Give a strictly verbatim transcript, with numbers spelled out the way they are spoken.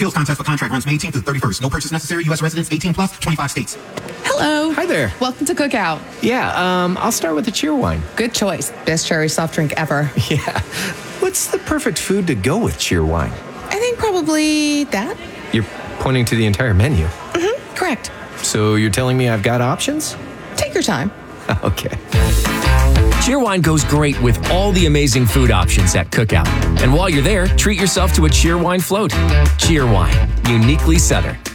Skills contest for contract runs May eighteenth to the thirty-first. No purchase necessary. U S residents eighteen plus, twenty-five states. Hello. Hi there. Welcome to Cookout. Yeah, um, I'll start with the Cheerwine. Good choice. Best cherry soft drink ever. Yeah. What's the perfect food to go with Cheerwine? I think probably that. You're pointing to the entire menu. Mm-hmm. Correct. So you're telling me I've got options? Take your time. Okay. Cheerwine goes great with all the amazing food options at Cookout. And while you're there, treat yourself to a Cheerwine float. Cheerwine, uniquely Southern.